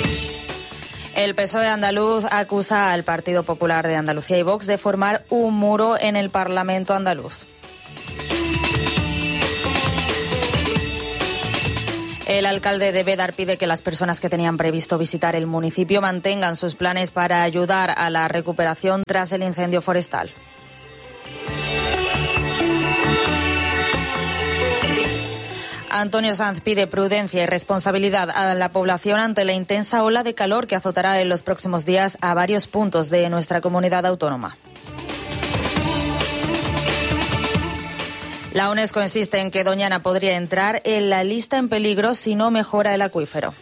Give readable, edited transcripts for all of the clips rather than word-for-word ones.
El PSOE andaluz acusa al Partido Popular de Andalucía y Vox de formar un muro en el Parlamento andaluz. El alcalde de Bédar pide que las personas que tenían previsto visitar el municipio mantengan sus planes para ayudar a la recuperación tras el incendio forestal. Antonio Sanz pide prudencia y responsabilidad a la población ante la intensa ola de calor que azotará en los próximos días a varios puntos de nuestra comunidad autónoma. La UNESCO insiste en que Doñana podría entrar en la lista en peligro si no mejora el acuífero.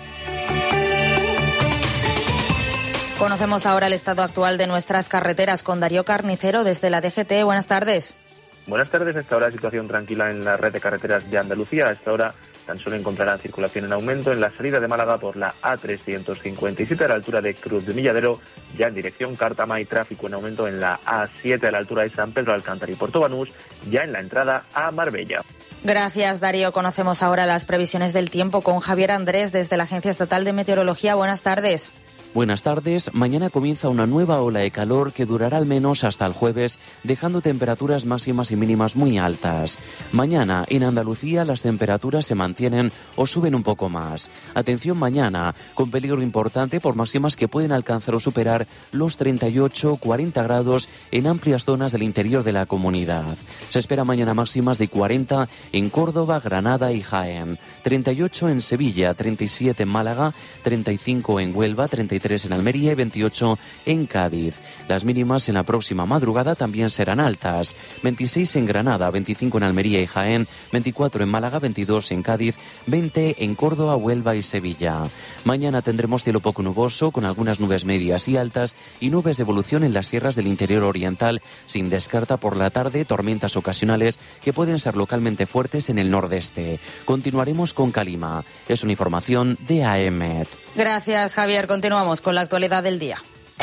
Conocemos ahora el estado actual de nuestras carreteras con Darío Carnicero desde la DGT. Buenas tardes. Buenas tardes. Hasta ahora situación tranquila en la red de carreteras de Andalucía. Hasta ahora tan solo encontrarán circulación en aumento en la salida de Málaga por la A357 a la altura de Cruz de Milladero, ya en dirección Cártama, y tráfico en aumento en la A7 a la altura de San Pedro Alcántara y Puerto Banús, ya en la entrada a Marbella. Gracias, Darío. Conocemos ahora las previsiones del tiempo con Javier Andrés desde la Agencia Estatal de Meteorología. Buenas tardes. Buenas tardes. Mañana comienza una nueva ola de calor que durará al menos hasta el jueves, dejando temperaturas máximas y mínimas muy altas. Mañana en Andalucía las temperaturas se mantienen o suben un poco más. Atención mañana, con peligro importante por máximas que pueden alcanzar o superar los 38-40 grados en amplias zonas del interior de la comunidad. Se espera mañana máximas de 40 en Córdoba, Granada y Jaén, 38 en Sevilla, 37 en Málaga, 35 en Huelva, 33 en Almería y 28 en Cádiz. Las mínimas en la próxima madrugada también serán altas. 26 en Granada, 25 en Almería y Jaén, 24 en Málaga, 22 en Cádiz, 20 en Córdoba, Huelva y Sevilla. Mañana tendremos cielo poco nuboso con algunas nubes medias y altas y nubes de evolución en las sierras del interior oriental, sin descarta por la tarde tormentas ocasionales que pueden ser localmente fuertes en el nordeste. Continuaremos con calima. Es una información de AEMET. Gracias, Javier. Continuamos con la actualidad del día.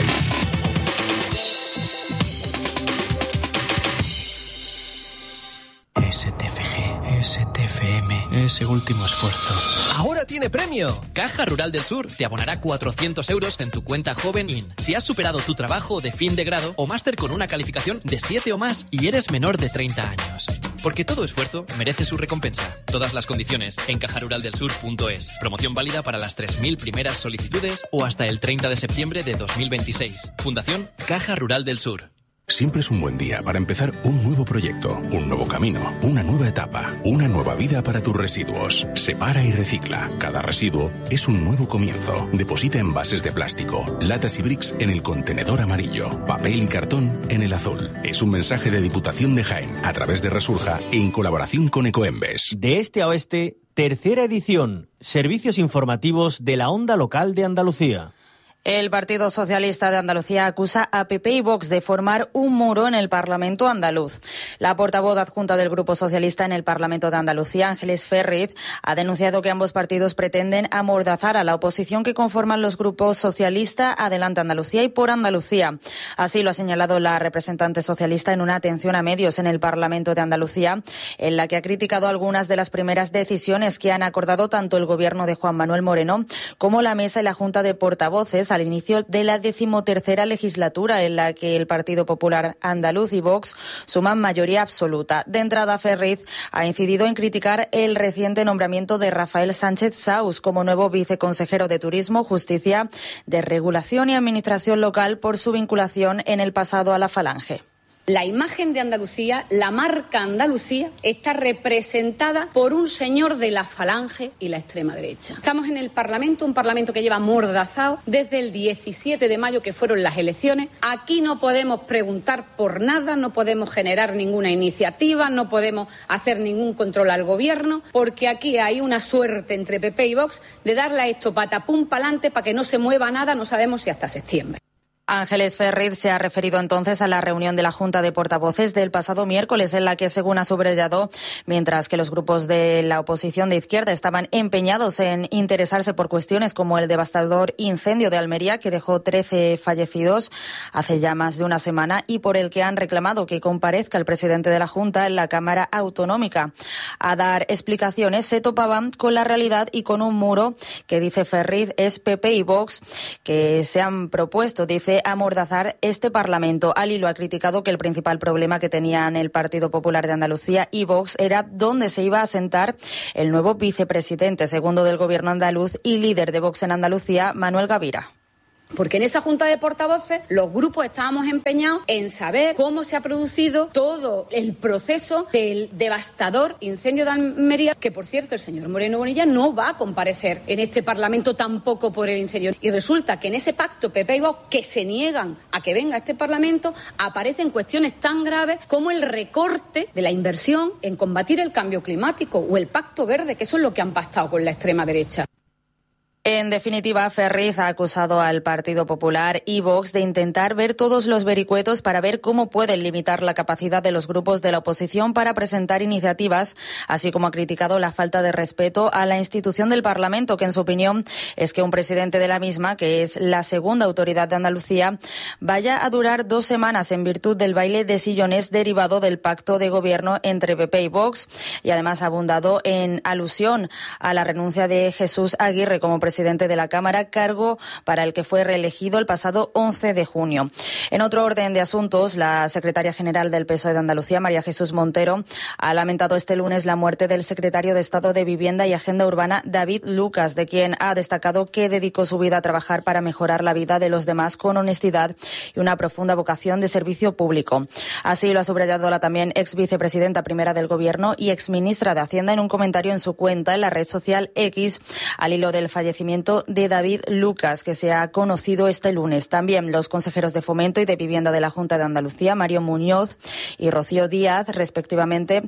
STFG, STFM, ese último esfuerzo. ¡Ahora tiene premio! Caja Rural del Sur te abonará 400 euros en tu cuenta Joven IN si has superado tu trabajo de fin de grado o máster con una calificación de 7 o más y eres menor de 30 años. Porque todo esfuerzo merece su recompensa. Todas las condiciones en cajaruraldelsur.es. Promoción válida para las 3.000 primeras solicitudes o hasta el 30 de septiembre de 2026. Fundación Caja Rural del Sur. Siempre es un buen día para empezar un nuevo proyecto, un nuevo camino, una nueva etapa, una nueva vida para tus residuos. Separa y recicla. Cada residuo es un nuevo comienzo. Deposita envases de plástico, latas y bricks en el contenedor amarillo, papel y cartón en el azul. Es un mensaje de Diputación de Jaén a través de Resurja en colaboración con Ecoembes. De este a oeste, tercera edición. Servicios informativos de la onda local de Andalucía. El Partido Socialista de Andalucía acusa a PP y Vox de formar un muro en el Parlamento andaluz. La portavoz adjunta del Grupo Socialista en el Parlamento de Andalucía, Ángeles Ferriz, ha denunciado que ambos partidos pretenden amordazar a la oposición que conforman los grupos Socialista, Adelante Andalucía y Por Andalucía. Así lo ha señalado la representante socialista en una atención a medios en el Parlamento de Andalucía, en la que ha criticado algunas de las primeras decisiones que han acordado tanto el Gobierno de Juan Manuel Moreno como la Mesa y la Junta de Portavoces al inicio de la 13ª legislatura, en la que el Partido Popular Andaluz y Vox suman mayoría absoluta. De entrada, Ferriz ha incidido en criticar el reciente nombramiento de Rafael Sánchez Saus como nuevo viceconsejero de Turismo, Justicia, Desregulación y Administración Local por su vinculación en el pasado a la Falange. La imagen de Andalucía, la marca Andalucía, está representada por un señor de la Falange y la extrema derecha. Estamos en el Parlamento, un Parlamento que lleva amordazado desde el 17 de mayo, que fueron las elecciones. Aquí no podemos preguntar por nada, no podemos generar ninguna iniciativa, no podemos hacer ningún control al Gobierno, porque aquí hay una suerte entre PP y Vox de darle a esto patapum pa'lante para que no se mueva nada, no sabemos si hasta septiembre. Ángeles Ferriz se ha referido entonces a la reunión de la Junta de Portavoces del pasado miércoles, en la que, según ha subrayado, mientras que los grupos de la oposición de izquierda estaban empeñados en interesarse por cuestiones como el devastador incendio de Almería, que dejó 13 fallecidos hace ya más de una semana, y por el que han reclamado que comparezca el presidente de la Junta en la Cámara Autonómica a dar explicaciones, se topaban con la realidad y con un muro que, dice Ferriz, es PP y Vox, que se han propuesto, dice, amordazar este Parlamento. Al hilo ha criticado que el principal problema que tenían el Partido Popular de Andalucía y Vox era dónde se iba a sentar el nuevo vicepresidente segundo del Gobierno andaluz y líder de Vox en Andalucía, Manuel Gavira. Porque en esa Junta de Portavoces los grupos estábamos empeñados en saber cómo se ha producido todo el proceso del devastador incendio de Almería, que, por cierto, el señor Moreno Bonilla no va a comparecer en este Parlamento tampoco por el incendio. Y resulta que en ese pacto PP y Vox, que se niegan a que venga a este Parlamento, aparecen cuestiones tan graves como el recorte de la inversión en combatir el cambio climático o el Pacto Verde, que eso es lo que han pactado con la extrema derecha. En definitiva, Ferriz ha acusado al Partido Popular y Vox de intentar ver todos los vericuetos para ver cómo pueden limitar la capacidad de los grupos de la oposición para presentar iniciativas, así como ha criticado la falta de respeto a la institución del Parlamento, que en su opinión es que un presidente de la misma, que es la segunda autoridad de Andalucía, vaya a durar 2 semanas en virtud del baile de sillones derivado del pacto de gobierno entre PP y Vox, y además ha abundado en alusión a la renuncia de Jesús Aguirre como presidente de la Cámara, cargo para el que fue reelegido el pasado 11 de junio. En otro orden de asuntos, la secretaria general del PSOE de Andalucía, María Jesús Montero, ha lamentado este lunes la muerte del secretario de Estado de Vivienda y Agenda Urbana, David Lucas, de quien ha destacado que dedicó su vida a trabajar para mejorar la vida de los demás con honestidad y una profunda vocación de servicio público. Así lo ha subrayado la también ex vicepresidenta primera del Gobierno y ex ministra de Hacienda en un comentario en su cuenta en la red social X, al hilo del fallecimiento de David Lucas, que se ha conocido este lunes. También los consejeros de Fomento y de Vivienda de la Junta de Andalucía, Mario Muñoz y Rocío Díaz, respectivamente,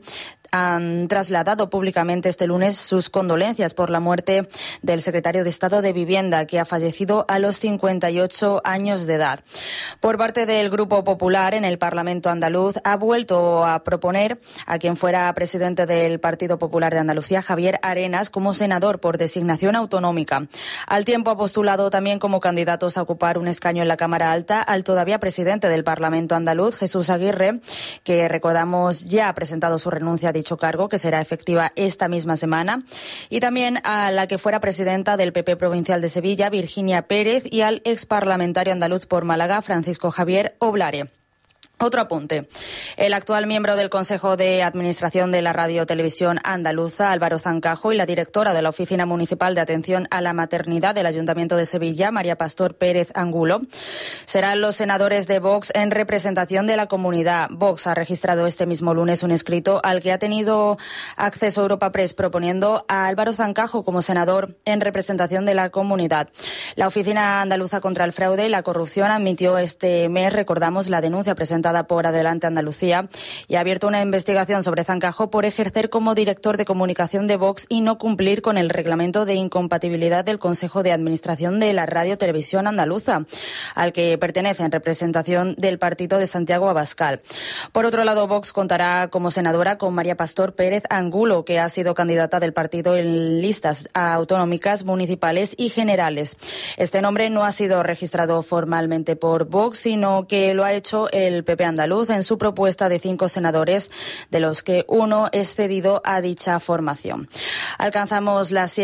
han trasladado públicamente este lunes sus condolencias por la muerte del secretario de Estado de Vivienda, que ha fallecido a los 58 años de edad. Por parte del Grupo Popular, en el Parlamento andaluz, ha vuelto a proponer a quien fuera presidente del Partido Popular de Andalucía, Javier Arenas, como senador por designación autonómica. Al tiempo ha postulado también como candidatos a ocupar un escaño en la Cámara Alta al todavía presidente del Parlamento andaluz, Jesús Aguirre, que, recordamos, ya ha presentado su renuncia a dicho cargo, que será efectiva esta misma semana, y también a la que fuera presidenta del PP Provincial de Sevilla, Virginia Pérez, y al exparlamentario andaluz por Málaga, Francisco Javier Oblare. Otro apunte. El actual miembro del Consejo de Administración de la Radio Televisión Andaluza, Álvaro Zancajo, y la directora de la Oficina Municipal de Atención a la Maternidad del Ayuntamiento de Sevilla, María Pastor Pérez Angulo, serán los senadores de Vox en representación de la comunidad. Vox ha registrado este mismo lunes un escrito al que ha tenido acceso Europa Press, proponiendo a Álvaro Zancajo como senador en representación de la comunidad. La Oficina Andaluza contra el Fraude y la Corrupción admitió este mes, recordamos, la denuncia presentada por Adelante Andalucía y ha abierto una investigación sobre Zancajo por ejercer como director de comunicación de Vox y no cumplir con el reglamento de incompatibilidad del Consejo de Administración de la Radio Televisión Andaluza, al que pertenece en representación del partido de Santiago Abascal. Por otro lado, Vox contará como senadora con María Pastor Pérez Angulo, que ha sido candidata del partido en listas autonómicas, municipales y generales. Este nombre no ha sido registrado formalmente por Vox, sino que lo ha hecho el PP andaluz en su propuesta de 5 senadores, de los que uno es cedido a dicha formación. Alcanzamos las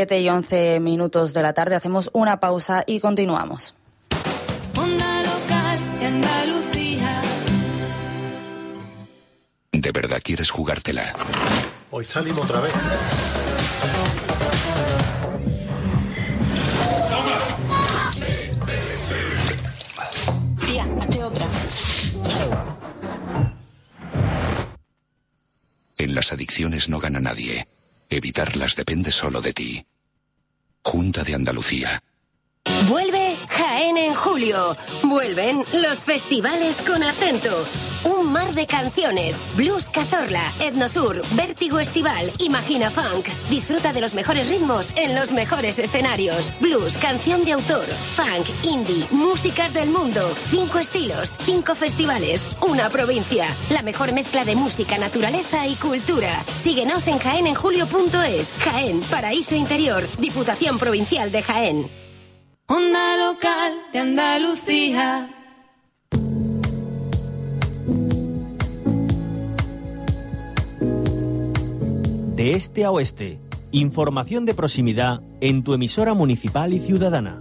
7:11 de la tarde, hacemos una pausa y continuamos. Onda Local de Andalucía. ¿De verdad quieres jugártela? Hoy salimos otra vez. Tía, hazte otra. En las adicciones no gana nadie. Evitarlas depende solo de ti. Junta de Andalucía. Vuelve Jaén Jaén en julio. Vuelven los festivales con acento. Un mar de canciones. Blues Cazorla, Etnosur, Vértigo Estival, Imagina Funk. Disfruta de los mejores ritmos en los mejores escenarios. Blues, canción de autor, funk, indie, músicas del mundo. 5 estilos, 5 festivales, una provincia. La mejor mezcla de música, naturaleza y cultura. Síguenos en jaenenjulio.es. Jaén, Paraíso Interior, Diputación Provincial de Jaén. Onda local de Andalucía. De este a oeste, información de proximidad en tu emisora municipal y ciudadana.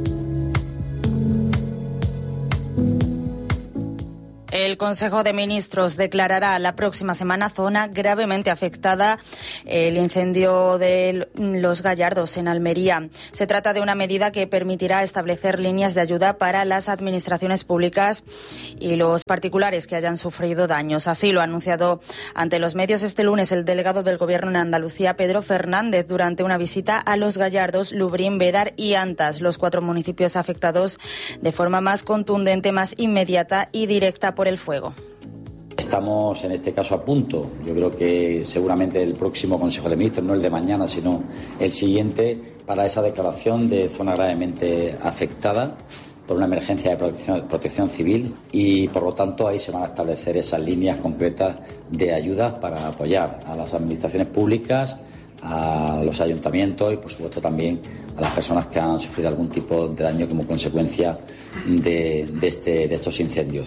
El Consejo de Ministros declarará la próxima semana zona gravemente afectada el incendio de Los Gallardos en Almería. Se trata de una medida que permitirá establecer líneas de ayuda para las administraciones públicas y los particulares que hayan sufrido daños. Así lo ha anunciado ante los medios este lunes el delegado del Gobierno en Andalucía, Pedro Fernández, durante una visita a Los Gallardos, Lubrín, Bédar y Antas, los 4 municipios afectados de forma más contundente, más inmediata y directa por el fuego. Estamos en este caso a punto. Yo creo que seguramente el próximo Consejo de Ministros, no el de mañana, sino el siguiente, para esa declaración de zona gravemente afectada por una emergencia de protección civil, y por lo tanto ahí se van a establecer esas líneas concretas de ayuda para apoyar a las administraciones públicas, a los ayuntamientos y por supuesto también a las personas que han sufrido algún tipo de daño como consecuencia de estos incendios.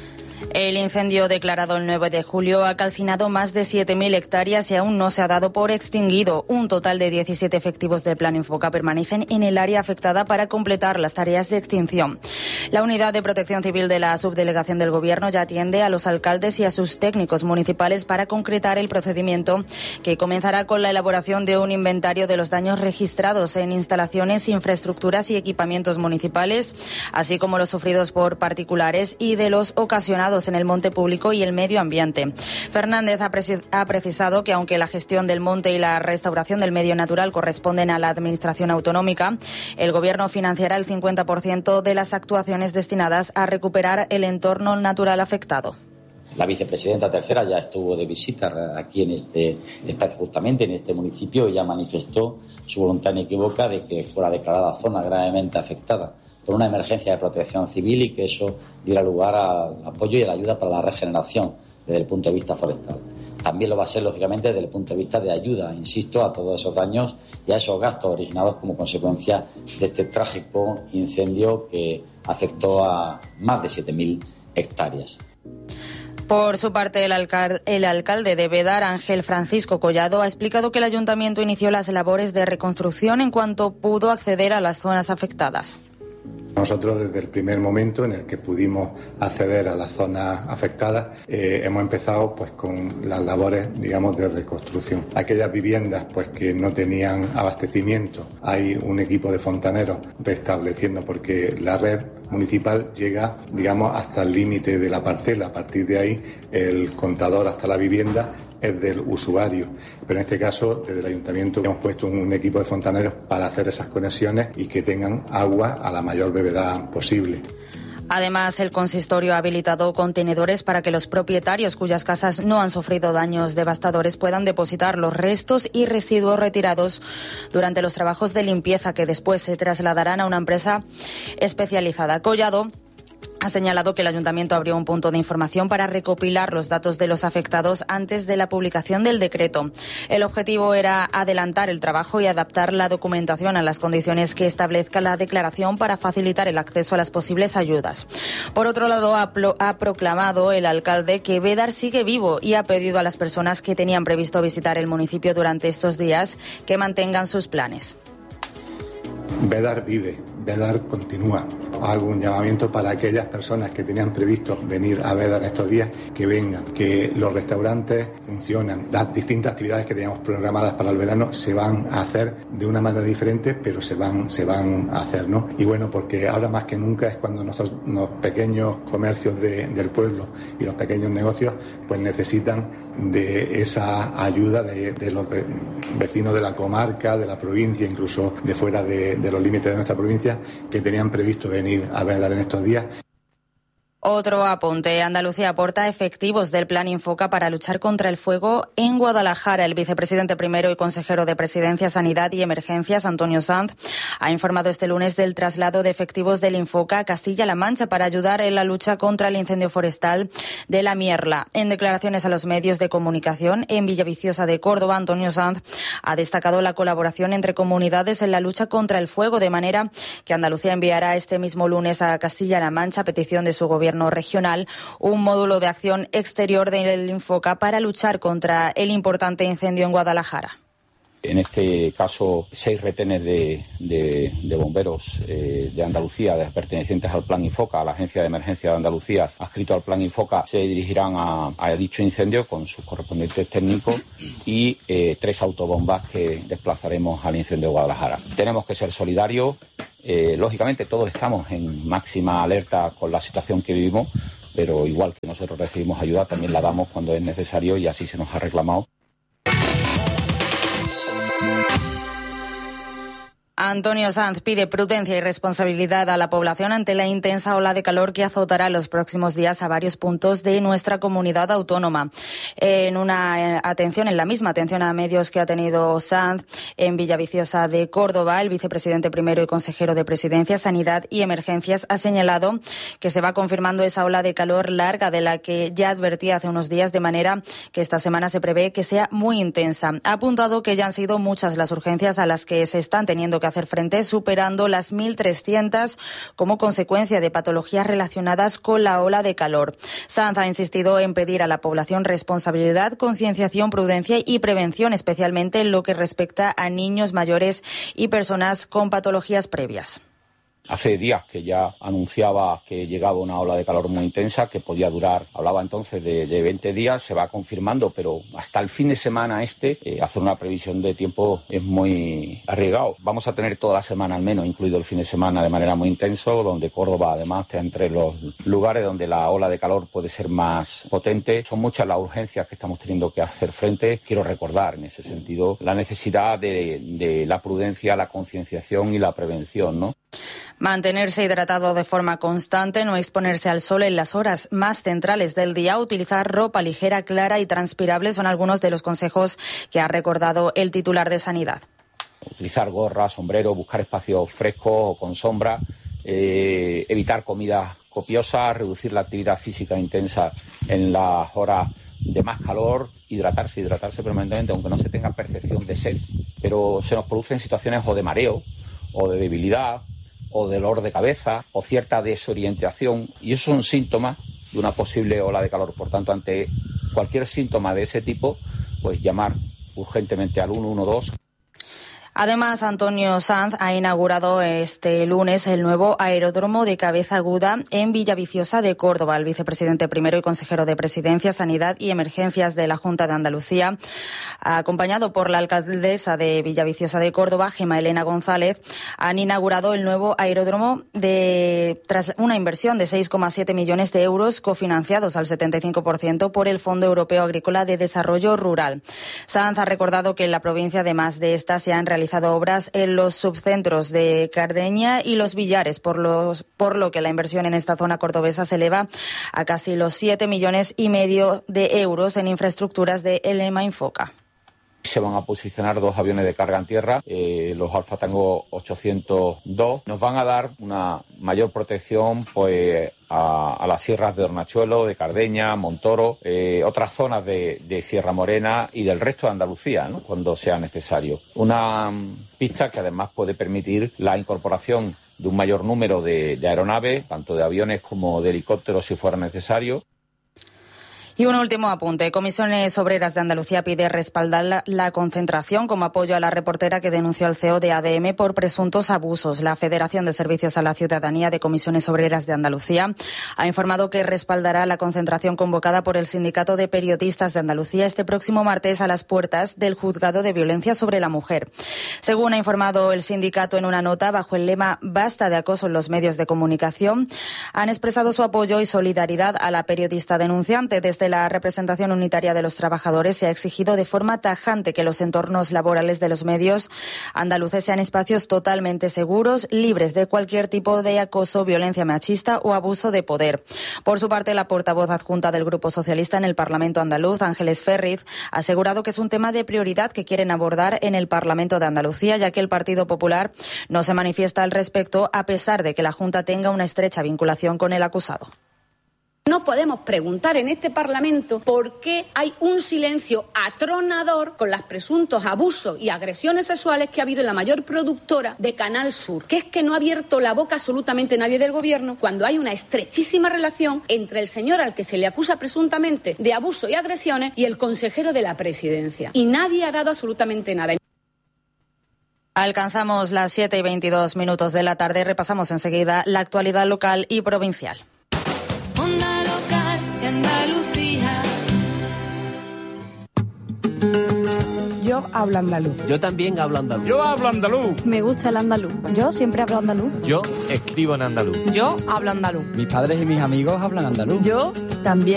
El incendio declarado el 9 de julio ha calcinado más de 7.000 hectáreas y aún no se ha dado por extinguido. Un total de 17 efectivos del Plan Infoca permanecen en el área afectada para completar las tareas de extinción. La Unidad de Protección Civil de la Subdelegación del Gobierno ya atiende a los alcaldes y a sus técnicos municipales para concretar el procedimiento, que comenzará con la elaboración de un inventario de los daños registrados en instalaciones, infraestructuras y equipamientos municipales, así como los sufridos por particulares y de los ocasionados en el monte público y el medio ambiente. Fernández ha precisado que aunque la gestión del monte y la restauración del medio natural corresponden a la Administración autonómica, el Gobierno financiará el 50% de las actuaciones destinadas a recuperar el entorno natural afectado. La vicepresidenta tercera ya estuvo de visita aquí en este espacio, justamente en este municipio, y ya manifestó su voluntad inequívoca de que fuera declarada zona gravemente afectada por una emergencia de protección civil y que eso diera lugar al apoyo y a la ayuda para la regeneración desde el punto de vista forestal. También lo va a ser, lógicamente, desde el punto de vista de ayuda, insisto, a todos esos daños y a esos gastos originados como consecuencia de este trágico incendio que afectó a más de 7.000 hectáreas. Por su parte, el alcalde de Bédar, Ángel Francisco Collado, ha explicado que el ayuntamiento inició las labores de reconstrucción en cuanto pudo acceder a las zonas afectadas. Nosotros desde el primer momento en el que pudimos acceder a las zonas afectadas hemos empezado pues con las labores, digamos, de reconstrucción. Aquellas viviendas pues que no tenían abastecimiento, hay un equipo de fontaneros restableciendo, porque la red municipal llega, digamos, hasta el límite de la parcela. A partir de ahí el contador hasta la vivienda es del usuario, pero en este caso desde el ayuntamiento hemos puesto un equipo de fontaneros para hacer esas conexiones y que tengan agua a la mayor brevedad posible. Además, el consistorio ha habilitado contenedores para que los propietarios cuyas casas no han sufrido daños devastadores puedan depositar los restos y residuos retirados durante los trabajos de limpieza, que después se trasladarán a una empresa especializada. Collado ha señalado que el ayuntamiento abrió un punto de información para recopilar los datos de los afectados antes de la publicación del decreto. El objetivo era adelantar el trabajo y adaptar la documentación a las condiciones que establezca la declaración para facilitar el acceso a las posibles ayudas. Por otro lado, ha proclamado el alcalde que Bédar sigue vivo y ha pedido a las personas que tenían previsto visitar el municipio durante estos días que mantengan sus planes. Bédar vive, Bédar continúa. Hago un llamamiento para aquellas personas que tenían previsto venir a Bédar en estos días, que vengan, que los restaurantes funcionan, las distintas actividades que teníamos programadas para el verano se van a hacer de una manera diferente, pero se van a hacer, ¿no? Y bueno, porque ahora más que nunca es cuando los pequeños comercios del pueblo y los pequeños negocios pues necesitan de esa ayuda de los vecinos de la comarca, de la provincia, incluso de fuera de los límites de nuestra provincia, Andalucía que tenían previsto venir a Béjar en estos días. Otro apunte. Andalucía aporta efectivos del Plan Infoca para luchar contra el fuego en Guadalajara. El vicepresidente primero y consejero de Presidencia, Sanidad y Emergencias, Antonio Sanz, ha informado este lunes del traslado de efectivos del Infoca a Castilla-La Mancha para ayudar en la lucha contra el incendio forestal de La Mierla. En declaraciones a los medios de comunicación en Villaviciosa de Córdoba, Antonio Sanz ha destacado la colaboración entre comunidades en la lucha contra el fuego, de manera que Andalucía enviará este mismo lunes a Castilla-La Mancha, a petición de su gobierno regional, un módulo de acción exterior del Infoca para luchar contra el importante incendio en Guadalajara. En este caso, 6 retenes de bomberos de Andalucía, pertenecientes al Plan Infoca, a la Agencia de Emergencia de Andalucía, adscrito al Plan Infoca, se dirigirán a dicho incendio con sus correspondientes técnicos y 3 autobombas que desplazaremos al incendio de Guadalajara. Tenemos que ser solidarios. Lógicamente todos estamos en máxima alerta con la situación que vivimos, pero igual que nosotros recibimos ayuda, también la damos cuando es necesario y así se nos ha reclamado. Antonio Sanz pide prudencia y responsabilidad a la población ante la intensa ola de calor que azotará los próximos días a varios puntos de nuestra comunidad autónoma. En la misma atención a medios que ha tenido Sanz en Villaviciosa de Córdoba, el vicepresidente primero y consejero de Presidencia, Sanidad y Emergencias ha señalado que se va confirmando esa ola de calor larga de la que ya advertía hace unos días, de manera que esta semana se prevé que sea muy intensa. Ha apuntado que ya han sido muchas las urgencias a las que se están teniendo que hacer frente, superando las 1.300 como consecuencia de patologías relacionadas con la ola de calor. Sanz ha insistido en pedir a la población responsabilidad, concienciación, prudencia y prevención, especialmente en lo que respecta a niños, mayores y personas con patologías previas. Hace días que ya anunciaba que llegaba una ola de calor muy intensa que podía durar, hablaba entonces de 20 días, se va confirmando, pero hasta el fin de semana hacer una previsión de tiempo es muy arriesgado. Vamos a tener toda la semana al menos, incluido el fin de semana, de manera muy intenso, donde Córdoba además está entre los lugares donde la ola de calor puede ser más potente. Son muchas las urgencias que estamos teniendo que hacer frente. Quiero recordar en ese sentido la necesidad de la prudencia, la concienciación y la prevención, ¿no? Mantenerse hidratado de forma constante, no exponerse al sol en las horas más centrales del día, utilizar ropa ligera, clara y transpirable son algunos de los consejos que ha recordado el titular de Sanidad. Utilizar gorra, sombrero, buscar espacios frescos o con sombra, evitar comidas copiosas, reducir la actividad física intensa en las horas de más calor, hidratarse permanentemente, aunque no se tenga percepción de sed. Pero se nos producen situaciones o de mareo, o de debilidad, o de dolor de cabeza, o cierta desorientación, y esos son síntomas de una posible ola de calor. Por tanto, ante cualquier síntoma de ese tipo, pues llamar urgentemente al 112. Además, Antonio Sanz ha inaugurado este lunes el nuevo aeródromo de Cabeza Aguda en Villaviciosa de Córdoba. El vicepresidente primero y consejero de Presidencia, Sanidad y Emergencias de la Junta de Andalucía, acompañado por la alcaldesa de Villaviciosa de Córdoba, Gemma Elena González, han inaugurado el nuevo aeródromo tras una inversión de 6,7 millones de euros cofinanciados al 75% por el Fondo Europeo Agrícola de Desarrollo Rural. Sanz ha recordado que en la provincia, además de estas, se han realizado obras en los subcentros de Cardeña y Los Villares, por lo que la inversión en esta zona cordobesa se eleva a casi los 7,5 millones de euros en infraestructuras de Lema Infoca. Se van a posicionar 2 aviones de carga en tierra, los Alfa Tango 802. Nos van a dar una mayor protección pues a las sierras de Hornachuelo, de Cardeña, Montoro, otras zonas de Sierra Morena y del resto de Andalucía, ¿no?, cuando sea necesario. Una pista que además puede permitir la incorporación de un mayor número de aeronaves, tanto de aviones como de helicópteros si fuera necesario. Y un último apunte. Comisiones Obreras de Andalucía pide respaldar la concentración como apoyo a la reportera que denunció al CEO de ADM por presuntos abusos. La Federación de Servicios a la Ciudadanía de Comisiones Obreras de Andalucía ha informado que respaldará la concentración convocada por el Sindicato de Periodistas de Andalucía este próximo martes a las puertas del Juzgado de Violencia sobre la Mujer. Según ha informado el sindicato en una nota, bajo el lema "Basta de acoso en los medios de comunicación", han expresado su apoyo y solidaridad a la periodista denunciante. Desde Desde la representación unitaria de los trabajadores se ha exigido de forma tajante que los entornos laborales de los medios andaluces sean espacios totalmente seguros, libres de cualquier tipo de acoso, violencia machista o abuso de poder. Por su parte, la portavoz adjunta del Grupo Socialista en el Parlamento andaluz, Ángeles Ferriz, ha asegurado que es un tema de prioridad que quieren abordar en el Parlamento de Andalucía, ya que el Partido Popular no se manifiesta al respecto, a pesar de que la Junta tenga una estrecha vinculación con el acusado. No podemos preguntar en este Parlamento por qué hay un silencio atronador con los presuntos abusos y agresiones sexuales que ha habido en la mayor productora de Canal Sur, que es que no ha abierto la boca absolutamente nadie del Gobierno cuando hay una estrechísima relación entre el señor al que se le acusa presuntamente de abuso y agresiones y el consejero de la Presidencia. Y nadie ha dado absolutamente nada. Alcanzamos las 7:22 de la tarde. Repasamos enseguida la actualidad local y provincial. Onda local de Andalucía. Yo hablo andaluz. Yo también hablo andaluz. Yo hablo andaluz. Me gusta el andaluz. Yo siempre hablo andaluz. Yo escribo en andaluz. Yo hablo andaluz. Mis padres y mis amigos hablan andaluz. Yo también.